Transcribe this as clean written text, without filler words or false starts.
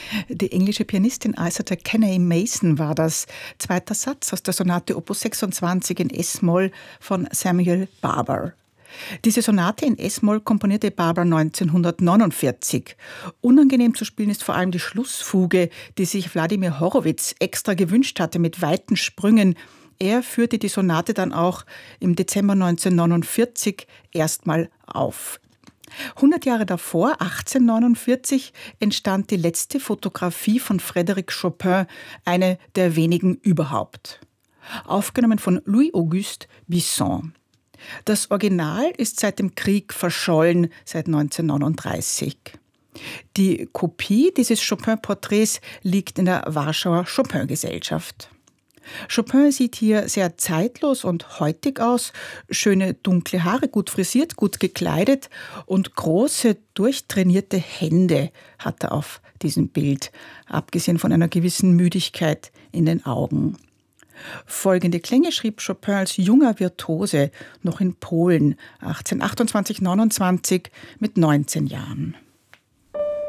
Die englische Pianistin Isata Kennehy Mason war das. Zweiter Satz aus der Sonate Opus 26 in S-Moll von Samuel Barber. Diese Sonate in S-Moll komponierte Barber 1949. Unangenehm zu spielen ist vor allem die Schlussfuge, die sich Wladimir Horowitz extra gewünscht hatte mit weiten Sprüngen. Er führte die Sonate dann auch im Dezember 1949 erstmal auf. 100 Jahre davor, 1849, entstand die letzte Fotografie von Frédéric Chopin, eine der wenigen überhaupt. Aufgenommen von Louis-Auguste Bisson. Das Original ist seit dem Krieg verschollen, seit 1939. Die Kopie dieses Chopin-Porträts liegt in der Warschauer Chopin-Gesellschaft. Chopin sieht hier sehr zeitlos und heutig aus, schöne dunkle Haare, gut frisiert, gut gekleidet und große, durchtrainierte Hände hat er auf diesem Bild, abgesehen von einer gewissen Müdigkeit in den Augen. Folgende Klänge schrieb Chopin als junger Virtuose noch in Polen 1828-29 mit 19 Jahren.